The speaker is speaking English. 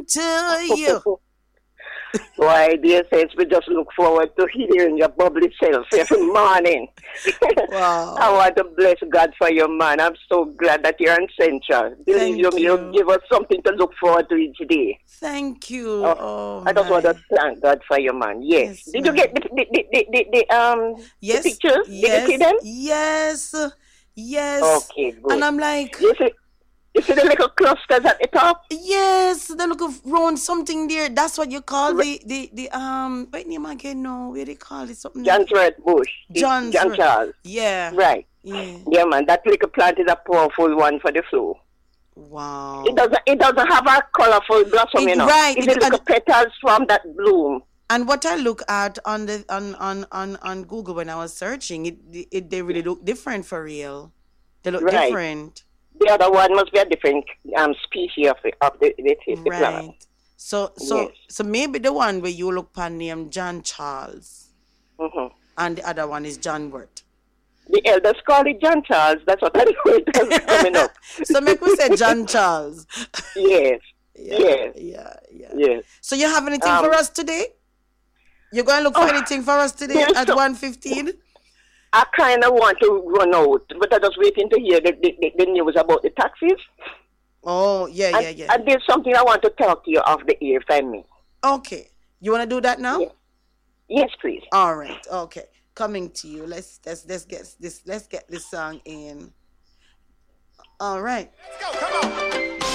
to you. Why, dear saints, we just look forward to hearing your bubbly self every morning. I Wow. want to bless God for you, man. I'm so glad that you're on Central. Believe you Thank me, you you. give us something to look forward to each day. Thank you. Oh, Oh I just want to my. thank God for you, man. Yes. Yes, Did you get man. the Yes, pictures? Did you see yes, them? yes, yes. Okay, And good. I'm like, You see the little clusters at the top? yes, the look of round something there. That's what you call R- the what name again? No, where they call it something like John Stuart Bush. It's John's. John Charles. Yeah, Right. yeah. Yeah, man. That little plant is a powerful one for the flu. It Wow. doesn't have a colorful blossom, It you know. right. It's the little petals from that bloom. And what I look at on the on Google when I was searching, they really look different for real. They look Right. different. The other one must be a different species of the plant. Right. So Yes. so so maybe the one where you look upon name John Charles Hmm. and the other one is John Wirt. The elders call it John Charles. That's what I know it is coming up. So make we say John Charles. Yes. Yeah, Yes. yeah, yeah. Yes. So you have anything for us today? You're going to look for Oh, anything for us today yes, at so 1:15? I kind of want to run out, but I'm just waiting to hear the news about the taxis. Oh, yeah, And, yeah, yeah. and there's something I want to talk to you off the air, if I may. Okay. You want to do that now? Yes. Yes, please. All right. Okay. Coming to you. Let's get this song in. All right. Let's go. Come on.